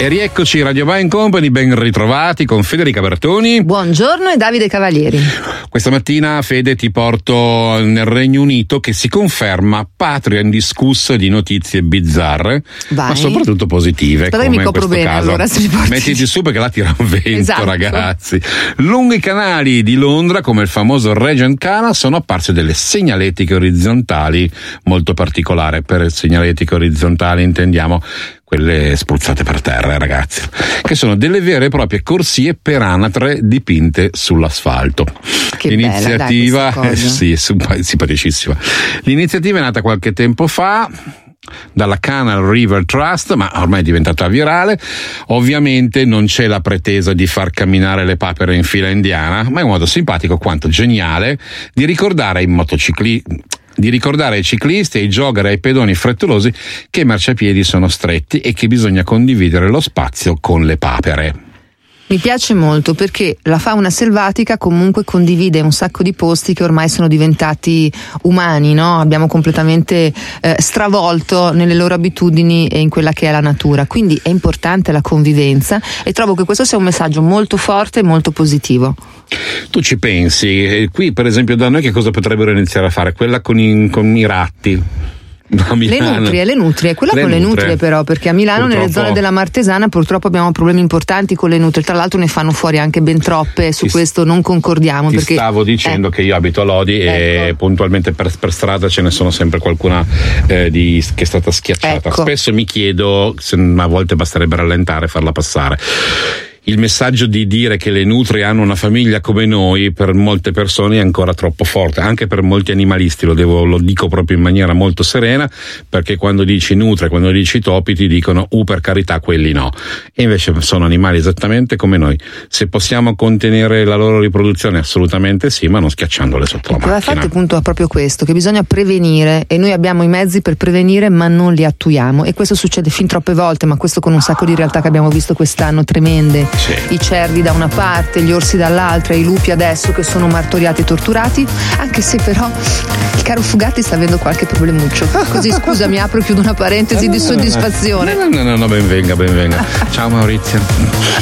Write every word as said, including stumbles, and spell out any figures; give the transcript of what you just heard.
E rieccoci Radio Wine Company, ben ritrovati con Federica Bertoni. Buongiorno e Davide Cavalieri. Questa mattina, Fede, ti porto nel Regno Unito che si conferma patria indiscussa di notizie bizzarre, Vai. ma soprattutto positive. Aspetta come che mi copro in questo bene, caso. allora, se mi porti... Mettiti su perché là tira un vento, esatto. Ragazzi. Lungo i canali di Londra, come il famoso Regent Canal, sono apparse delle segnaletiche orizzontali molto particolari. Per segnaletiche orizzontali intendiamo quelle spruzzate per terra, ragazzi, che sono delle vere e proprie corsie per anatre dipinte sull'asfalto. Che L'iniziativa, bella, dai, eh, sì, simpaticissima. L'iniziativa è nata qualche tempo fa dalla Canal River Trust, ma ormai è diventata virale. Ovviamente non c'è la pretesa di far camminare le papere in fila indiana, ma è un modo simpatico quanto geniale di ricordare ai motociclisti di ricordare ai ciclisti, ai jogger e ai pedoni frettolosi che i marciapiedi sono stretti e che bisogna condividere lo spazio con le papere. Mi piace molto perché la fauna selvatica comunque condivide un sacco di posti che ormai sono diventati umani, no? Abbiamo completamente eh, stravolto nelle loro abitudini e in quella che è la natura, quindi è importante la convivenza e trovo che questo sia un messaggio molto forte e molto positivo. Tu ci pensi, qui per esempio da noi che cosa potrebbero iniziare a fare? Quella con i, con i ratti. No, le nutrie, le nutrie, quella le con nutrie. le nutrie però, perché a Milano purtroppo, nelle zone della Martesana purtroppo abbiamo problemi importanti con le nutrie, tra l'altro ne fanno fuori anche ben troppe, su ti, questo non concordiamo. Ti perché, stavo dicendo eh. che io abito a Lodi ecco. e puntualmente per, per strada ce ne sono sempre qualcuna eh, di, che è stata schiacciata. Ecco. Spesso mi chiedo se a volte basterebbe rallentare e farla passare. Il messaggio di dire che le nutrie hanno una famiglia come noi per molte persone è ancora troppo forte, anche per molti animalisti, lo, devo, lo dico proprio in maniera molto serena, perché quando dici nutrie, quando dici topi ti dicono uh per carità quelli no, e invece sono animali esattamente come noi. Se possiamo contenere la loro riproduzione assolutamente sì, ma non schiacciandole sotto la macchina. Il fatto appunto è proprio questo, che bisogna prevenire e noi abbiamo i mezzi per prevenire ma non li attuiamo e questo succede fin troppe volte, ma questo con un sacco di realtà che abbiamo visto quest'anno tremende. Sì. I cervi da una parte, gli orsi dall'altra, i lupi adesso che sono martoriati e torturati, anche se però il caro Fugatti sta avendo qualche problemuccio. Così scusami, apro e chiudo una parentesi no, no, di soddisfazione. No, no, no, no, ben venga, ben venga. Ciao Maurizio.